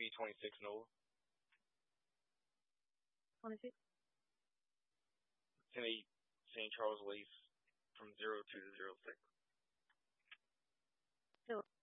be 26 Noah. 26. 10-8 St. Charles Lace from 02 to 06. So